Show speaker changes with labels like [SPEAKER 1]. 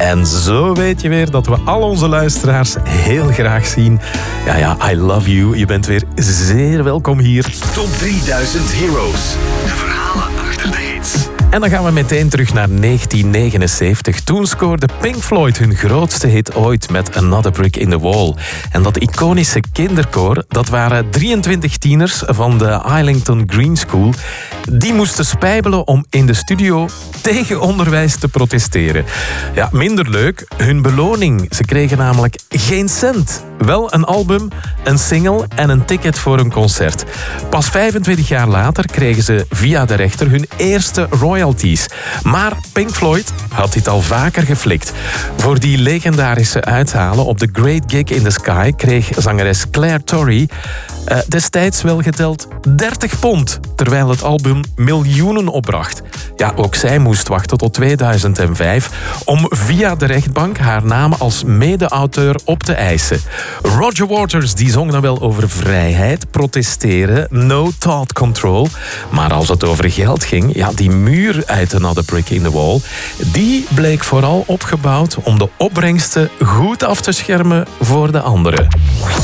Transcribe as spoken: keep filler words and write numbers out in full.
[SPEAKER 1] En zo weet je weer dat we al onze luisteraars heel graag zien. Ja, ja, I love you. Je bent weer zeer welkom hier.
[SPEAKER 2] Top drieduizend Heroes. De verhalen achter de hits.
[SPEAKER 1] En dan gaan we meteen terug naar negentien negenenzeventig. Toen scoorde Pink Floyd hun grootste hit ooit met Another Brick in the Wall. En dat iconische kinderkoor, dat waren drieëntwintig tieners van de Islington Green School. Die moesten spijbelen om in de studio tegen onderwijs te protesteren. Ja, minder leuk. Hun beloning. Ze kregen namelijk geen cent. Wel een album, een single en een ticket voor een concert. Pas vijfentwintig jaar later kregen ze via de rechter hun eerste royalties. Maar Pink Floyd had dit al vaker geflikt. Voor die legendarische uithalen op The Great Gig in the Sky kreeg zangeres Claire Torrey uh, destijds wel geteld dertig pond, terwijl het album miljoenen opbracht. Ja, ook zij moest wachten tot tweeduizend vijf om via de rechtbank haar naam als mede-auteur op te eisen. Roger Waters die zong dan wel over vrijheid, protesteren, no thought control. Maar als het over geld ging, ja, die muur uit Another Brick in the Wall, die bleek vooral opgebouwd om de opbrengsten goed af te schermen voor de anderen.